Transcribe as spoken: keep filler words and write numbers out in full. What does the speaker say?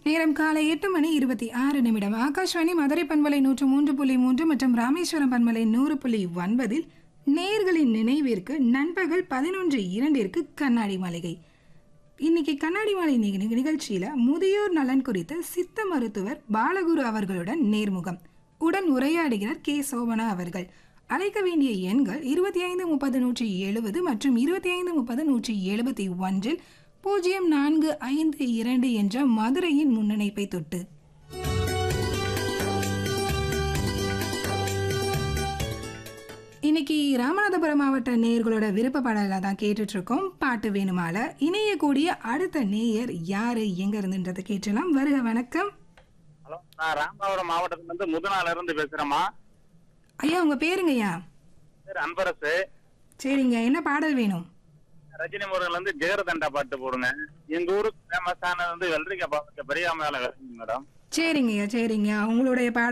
நேரம் காலை எட்டு மணி இருபத்தி ஆறு நிமிடம். ஆகாஷ்வாணி மதுரை பண்பலை நூற்று மூன்று புள்ளி மூன்று மற்றும் ராமேஸ்வரம் பண்பலை நூறு புள்ளி ஒன்பதில் நேர்களின் நினைவிற்கு நண்பகல் பதினொன்று இரண்டிற்கு கண்ணாடி மாளிகை. இன்னைக்கு கண்ணாடி மாலை நிகழ்ச்சியில முதியோர் நலன் குறித்த சித்த மருத்துவர் பாலகுரு அவர்களுடன் நேர்முகம். உடன் உரையாடுகிறார் கே சோபனா அவர்கள். அழைக்க வேண்டிய எண்கள் இருபத்தி ஐந்து முப்பது நூற்றி எழுபது மற்றும் இருபத்தி ஐந்து முப்பது நூற்றி எழுபத்தி ஒன்றில் பூஜ்ஜியம் நான்கு ஐந்து இரண்டு என்ற மதுரையின் முன்னணைப்பை தொட்டு. இன்னைக்கு ராமநாதபுரம் மாவட்ட நேயர்களோட விருப்ப பாடலை தான் கேட்டுட்டு இருக்கோம். பாட்டு வேணுமால இணையக்கூடிய அடுத்த நேயர் யாரு எங்க இருந்துன்றதை கேட்டலாம். வருக, வணக்கம். ஹலோ, நான் ராமநாதபுரம் மாவட்டத்துல இருந்து முதுநாள இருந்து பேசுறேம்மா. ஐயா, உங்க பேருங்கய்யா? பேர் அன்பரசு. சரிங்க, என்ன பாடல் வேணும்? ரஜினி முருகன்ல இருந்து ஜெகரதண்டா பாட்டு போடுங்க. எங்க ஊருக்கு ஃபேமஸானது வந்து வெள்ளரிக்கா பாட்டு பெரியாம மேடம். சரிங்கய்யா, சரிங்க. உங்களுடைய பாடல்